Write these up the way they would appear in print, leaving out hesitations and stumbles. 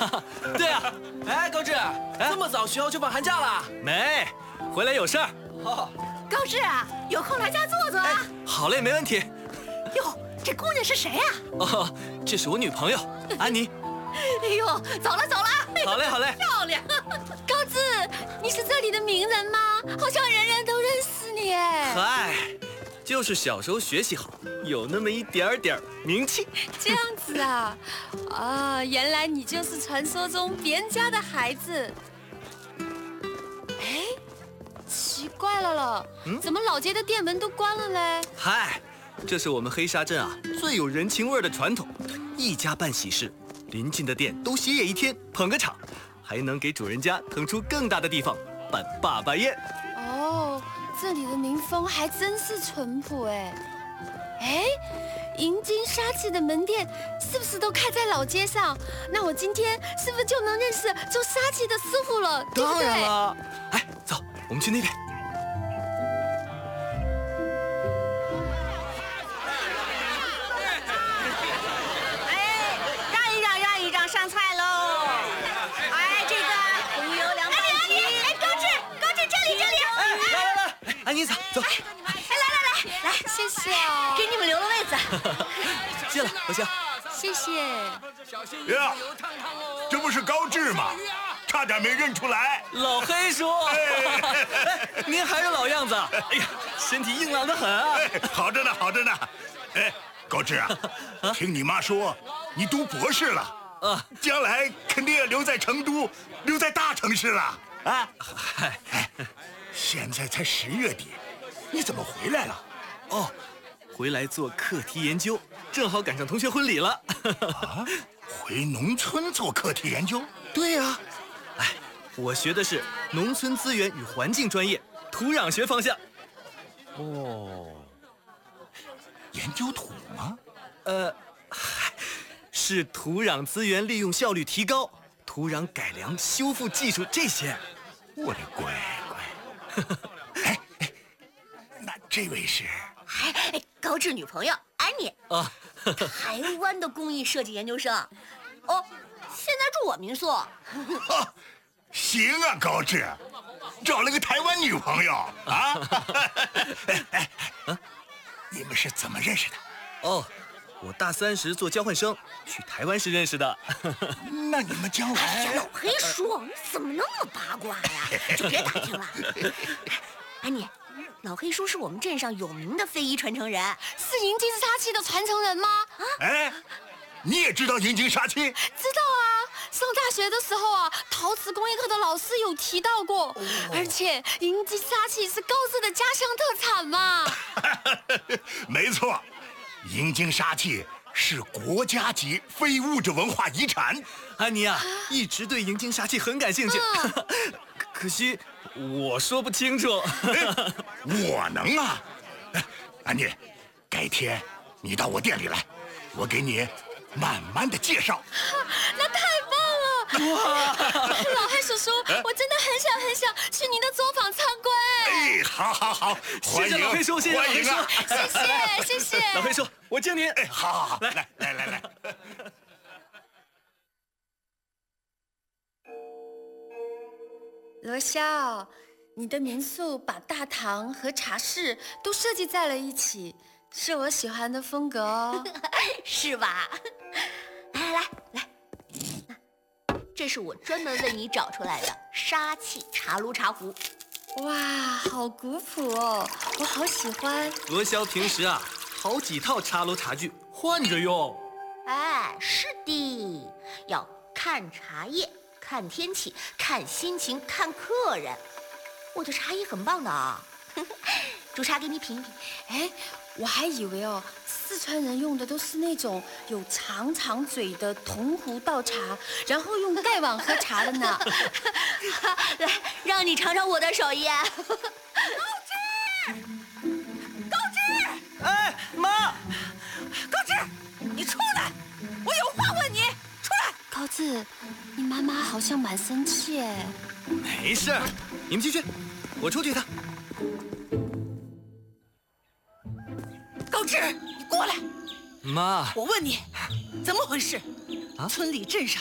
对啊， 哎，高志，这么早学校就放寒假了？ 没，回来有事儿。 哦， 高志啊，有空来家坐坐啊。 好嘞，没问题。 哟，这姑娘是谁呀？ 哦，这是我女朋友安妮。 哎呦，走了走了。 好嘞好嘞。 漂亮。高志，你是这里的名人吗？好像人人都认识你哎。 嗨，就是小时候学习好，有那么一点点名气。 这样子啊，啊，原来你就是传说中别人家的孩子。哎，奇怪了，怎么老街的店门都关了嘞？ 嗨，这是我们黑沙镇啊最有人情味的传统，一家办喜事，邻近的店都歇业一天，捧个场，还能给主人家腾出更大的地方办爸爸宴。 哦，这里的民风还真是淳朴哎。哎，银金沙器的门店是不是都开在老街上？那我今天是不是就能认识做沙器的师傅了？对不当对？ 然了。哎，走，我们去那边。 哎，让一让，让一让，上菜喽！哎，这个红油凉拌鸡。 哎，高志，这里。 来，安妮走走。 来，谢谢哦。 给你们留了位子。 谢了，不行。 谢谢。 呀，这不是高志吗？差点没认出来。 老黑叔，您还是老样子。哎呀，身体硬朗得很啊。 好着呢，好着呢。哎，高志啊，听你妈说你读博士了，将来肯定要留在成都，留在大城市了啊。 嗨， 现在才10月底，你怎么回来了？ 哦，回来做课题研究，正好赶上同学婚礼了。 啊，回农村做课题研究？ 对呀。哎，我学的是农村资源与环境专业，土壤学方向。 哦，研究土吗？ 是土壤资源利用效率提高、土壤改良修复技术这些。 我的乖乖。哎，那这位是？ 哎，高志女朋友安妮啊， 台湾的工艺设计研究生。哦，现在住我民宿。 行啊，高志，找了个台湾女朋友啊！你们是怎么认识的？ 哦，我大3时做交换生，去台湾时认识的。 那你们将来…… 老黑叔，你怎么那么八卦呀？就别打听了。安妮，老黑叔是我们镇上有名的非遗传承人， 是银金沙器的传承人吗？ 哎，你也知道银金沙器？ 知道啊，上大学的时候啊，陶瓷工艺课的老师有提到过，而且银金沙器是高志的家乡特产嘛。 没错，银金沙器是国家级非物质文化遗产。 安妮啊，一直对银金沙器很感兴趣，可惜我说不清楚。 我能啊！安妮，改天你到我店里来，我给你慢慢的介绍。 那太棒了！哇，老黑叔叔，我真的很想去您的作坊参观。 哎，好， 谢谢老黑叔，谢谢老黑叔， 谢谢。 老黑叔，我敬您。 哎，好，来。 罗霄，你的民宿把大堂和茶室都设计在了一起，是我喜欢的风格哦。 是吧？来，这是我专门为你找出来的沙器茶炉茶壶。 哇，好古朴哦，我好喜欢。 罗霄平时啊，好几套茶楼茶具换着用。 哎，是的，要看茶叶，看天气，看心情，看客人。我的茶叶很棒的啊，煮茶给你品一品。 哎，我还以为哦，四川人用的都是那种有长嘴的铜壶倒茶，然后用盖碗喝茶的呢。 来，让你尝尝我的手艺。高志， 哎，妈！ 高志，你出来，我有话问你，出来。 高志，你妈妈好像蛮生气哎。 没事，你们继续，我出去一趟。 高志，你过来！ 妈， 我问你，怎么回事？ 啊， 村里镇上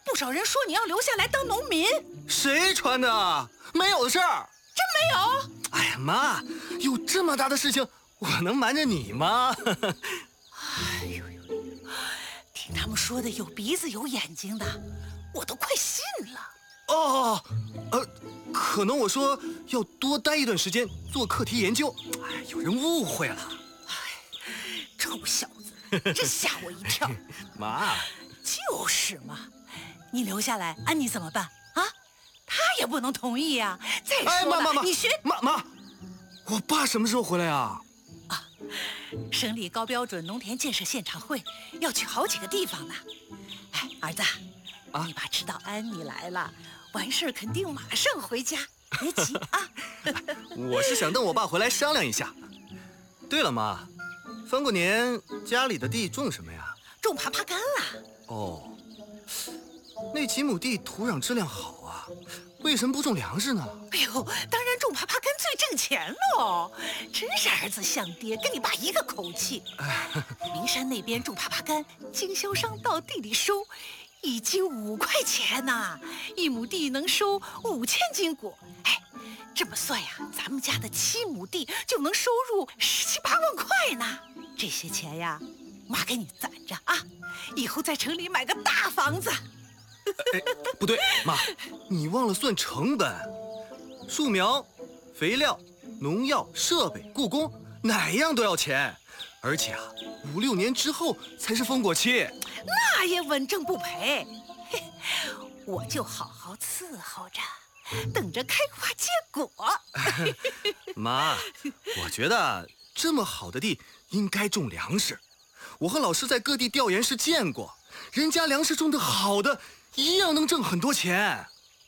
不少人说你要留下来当农民。 谁传的啊？没有的事儿。 真没有？ 哎呀妈，有这么大的事情，我能瞒着你吗？ 哎呦呦，听他们说的有鼻子有眼睛的，我都快信了。 哦，可能我说要多待一段时间做课题研究，哎，有人误会了。 臭小子，真吓我一跳。 妈， 就是嘛，你留下来，安妮怎么办啊？他也不能同意呀。再说了， 妈， 你学妈，我爸什么时候回来啊？ 省里高标准农田建设现场会要去好几个地方呢。哎，儿子，你爸知道安妮来了，完事肯定马上回家，别急啊。 我是想等我爸回来商量一下。对了，妈，翻过年家里的地种什么呀？ 种耙耙柑啦。 哦，那几亩地土壤质量好啊，为什么不种粮食呢？ 哎呦，当然种耙耙柑最挣钱喽！真是儿子像爹，跟你爸一个口气。名山那边种耙耙柑，经销商到地里收，1斤5块钱呐，1亩地能收5000斤果。哎，这么算呀，咱们家的7亩地就能收入17、18万块呢。这些钱呀，妈给你攒着啊，以后在城里买个大房子。 哎，不对，妈，你忘了算成本，树苗、肥料、农药、设备、雇工，哪样都要钱，而且啊，5、6年之后才是丰果期。 那也稳挣不赔，我就好好伺候着，等着开花结果。 妈，我觉得这么好的地应该种粮食。我和老师在各地调研时见过，人家粮食种得好的，一样能挣很多钱。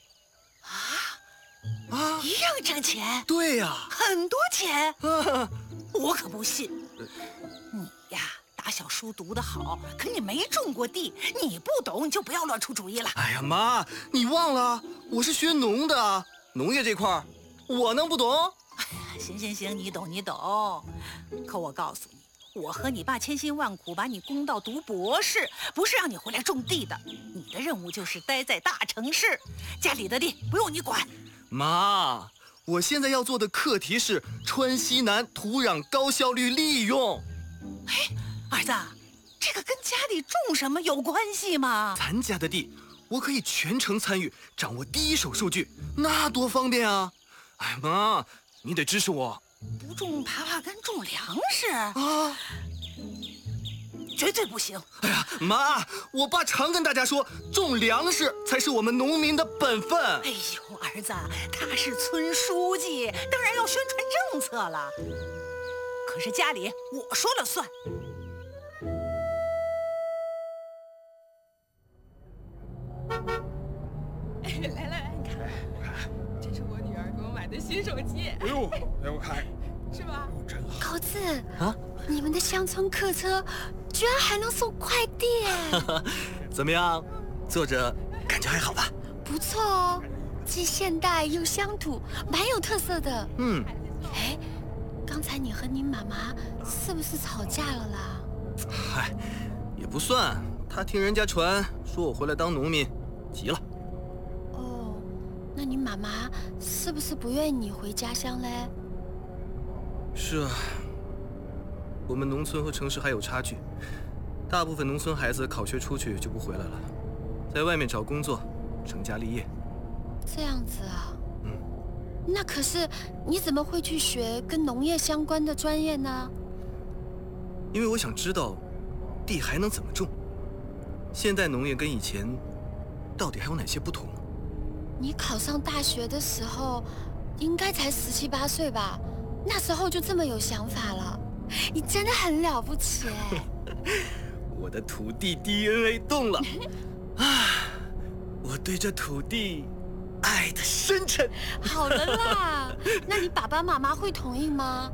一样挣钱？ 对呀， 很多钱。我可不信。你呀，打小书读得好，可你没种过地，你不懂，你就不要乱出主意了。 哎呀，妈，你忘了我是学农的，农业这块我能不懂？ 行，你懂。可我告诉你，我和你爸千辛万苦把你供到读博士，不是让你回来种地的。你的任务就是待在大城市，家里的地不用你管。 妈，我现在要做的课题是川西南土壤高效率利用。 哎，儿子，这个跟家里种什么有关系吗？ 咱家的地，我可以全程参与，掌握第一手数据，那多方便啊！哎，妈，你得支持我。 不种耙耙柑，种粮食啊？ 绝对不行！ 哎呀，妈，我爸常跟大家说，种粮食才是我们农民的本分。 哎呦，儿子，他是村书记，当然要宣传政策了。可是家里我说了算。 来，你看，这是我女儿给我买的新手机。 哎呦，我看， 是吧？ 真好。 狗子啊， 你们的乡村客车居然还能送快递耶！ 怎么样，坐着感觉还好吧？ 不错哦，既现代又乡土，蛮有特色的。哎，刚才你和你妈妈是不是吵架了啦？ 嗨，也不算，她听人家传说我回来当农民，急了。 哦，那你妈妈是不是不愿意你回家乡嘞？ 是啊，我们农村和城市还有差距，大部分农村孩子考学出去就不回来了，在外面找工作，成家立业。 这样子啊？那可是你怎么会去学跟农业相关的专业呢？ 因为我想知道，地还能怎么种？现代农业跟以前到底还有哪些不同？ 你考上大学的时候，应该才17、18岁吧？那时候就这么有想法了，你真的很了不起哎！ 我的土地 DNA 动了啊！我对这土地爱的深沉。 好了啦，那你爸爸妈妈会同意吗？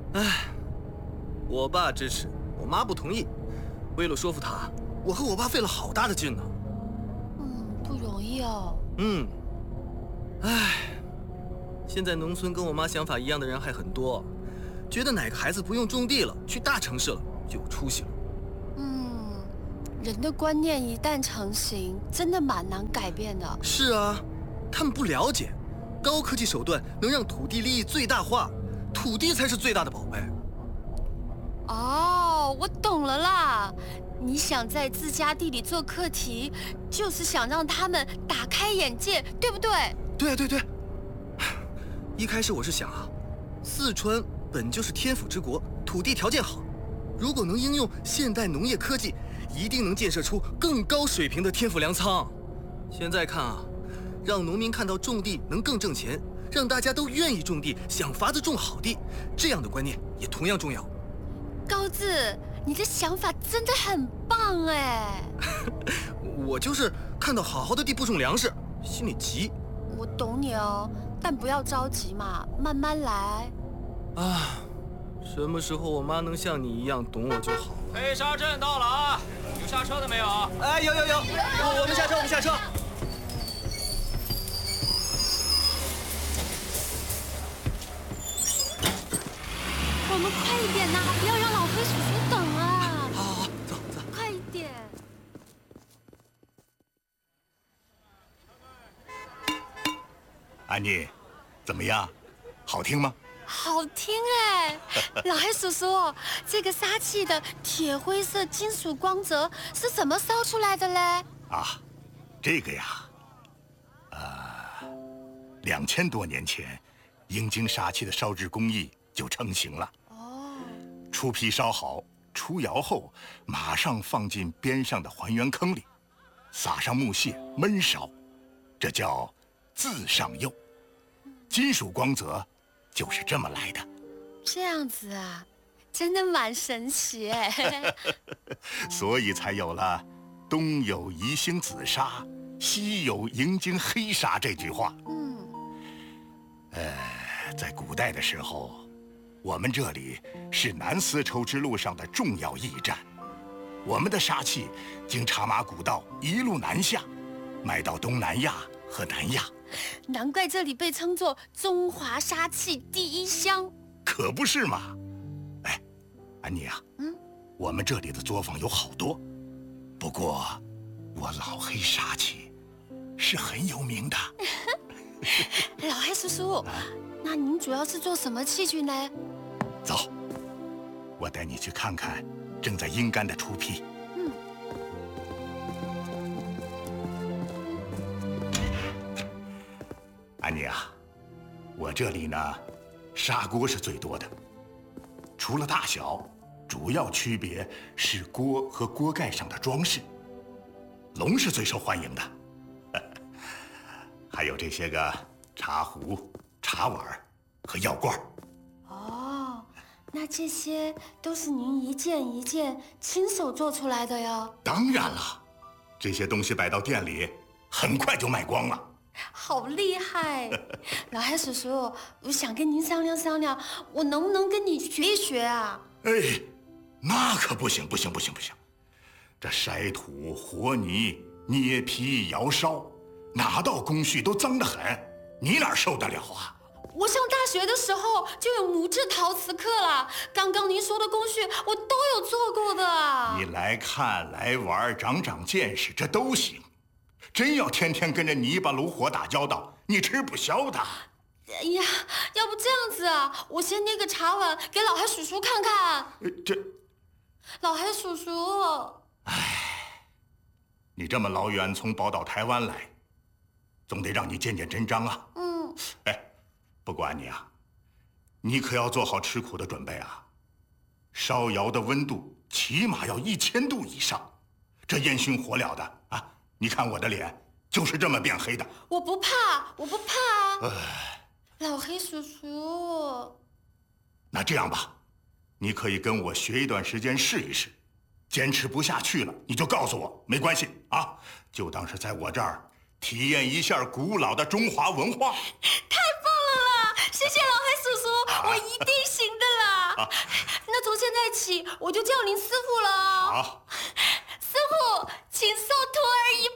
我爸支持，我妈不同意。为了说服他，我和我爸费了好大的劲呢。 不容易哦。 现在农村跟我妈想法一样的人还很多，觉得哪个孩子不用种地了，去大城市了，有出息了。 人的观念一旦成型，真的蛮难改变的。 是啊，他们不了解，高科技手段能让土地利益最大化，土地才是最大的宝贝。 哦，我懂了啦。你想在自家地里做课题，就是想让他们打开眼界，对不对？ 对。一开始我是想啊，四川本就是天府之国，土地条件好，如果能应用现代农业科技，一定能建设出更高水平的天府粮仓。现在看啊，让农民看到种地能更挣钱，让大家都愿意种地，想法子种好地，这样的观念也同样重要。 高志，你的想法真的很棒哎！ 我就是看到好好的地不种粮食，心里急。 我懂你哦，但不要着急嘛，慢慢来。 啊，什么时候我妈能像你一样懂我就好。 黑沙镇到了啊，有下车的没有？ 哎，有，我们下车。 我们快一点呐，不要让老黑叔叔等啊！ 好，走。 快一点。 安妮，怎么样？好听吗？ 好听哎！老黑叔叔，这个杀气的铁灰色金属光泽是怎么烧出来的嘞？ 啊，这个呀，2000多年前，鹰精杀气的烧制工艺就成型了。出坯烧好，出窑后马上放进边上的还原坑里，撒上木屑焖烧，这叫自上釉。金属光泽就是这么来的。 这样子啊，真的蛮神奇哎。 所以才有了东有宜兴紫砂，西有银京黑砂这句话。在古代的时候，我们这里是南丝绸之路上的重要驿站，我们的砂器经茶马古道一路南下，卖到东南亚和南亚。 难怪这里被称作中华砂器第一乡。 可不是嘛！哎，安妮啊，我们这里的作坊有好多，不过我老黑砂器是很有名的。 老黑叔叔，那您主要是做什么器具呢？ 走，我带你去看看正在阴干的出坯。安妮啊，我这里呢，砂锅是最多的。除了大小，主要区别是锅和锅盖上的装饰。龙是最受欢迎的，还有这些个茶壶、茶碗和药罐。 哦，那这些都是您一件一件亲手做出来的哟？ 当然了，这些东西摆到店里，很快就卖光了。 好厉害！老黑叔叔，我想跟您商量商量，我能不能跟你学一学啊？ 哎，那可不行！这筛土、和泥、捏坯、窑烧，哪道工序都脏得很，你哪受得了啊？ 我上大学的时候就有木质陶瓷课了，刚刚您说的工序我都有做过的。 你来看来玩，长见识，这都行。真要天天跟着泥巴炉火打交道，你吃不消的。 哎呀，要不这样子啊，我先捏个茶碗给老黑叔叔看看。老黑叔叔， 你这么老远从宝岛台湾来，总得让你见见真章啊。不过安妮啊，你可要做好吃苦的准备啊。烧窑的温度起码要1000度以上，这烟熏火燎的啊。你看我的脸，就是这么变黑的。 我不怕。老黑叔叔， 那这样吧，你可以跟我学一段时间试一试，坚持不下去了，你就告诉我，没关系啊，就当是在我这儿体验一下古老的中华文化。 太棒了啦！谢谢老黑叔叔，我一定行的啦。那从现在起，我就叫您师傅了。 好。 师傅，请受徒儿一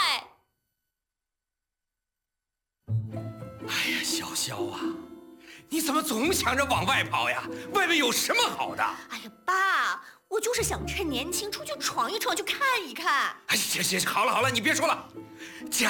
拜。 哎呀，小肖啊，你怎么总想着往外跑呀？外面有什么好的？ 哎呀，爸， 我就是想趁年轻出去闯一闯，去看一看。 哎，行，好了，你别说了，家